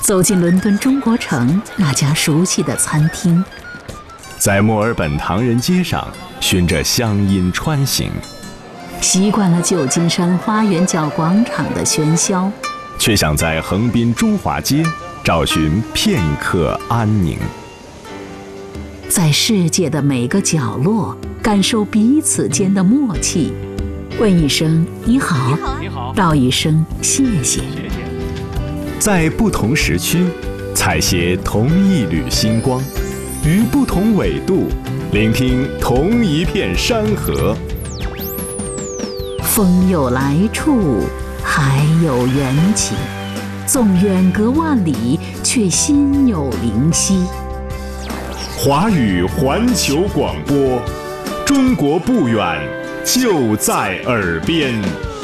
走进伦敦中国城那家熟悉的餐厅， 在墨尔本唐人街上循着乡音穿行， 习惯了旧金山花园角广场的喧嚣， 却想在横滨中华街找寻片刻安宁。 在世界的每个角落感受彼此间的默契，问一声你好， 你好， 道一声谢谢。 在不同时区采撷同一缕星光，于不同纬度聆听同一片山河。 风有来处，海有缘起，纵远隔万里，却心有灵犀。 华语环球广播，中国不远，就在耳边。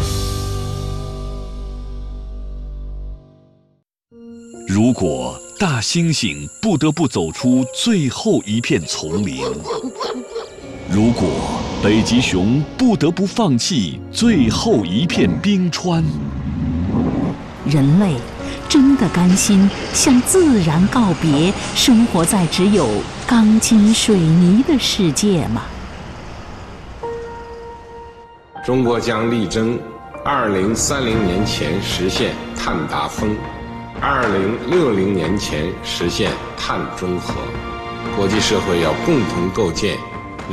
如果大猩猩不得不走出最后一片丛林，如果北极熊不得不放弃最后一片冰川， 人类真的甘心向自然告别，生活在只有钢筋水泥的世界吗？ 中国将力争2030年前实现碳达峰，2060年前实现碳中和。国际社会要共同构建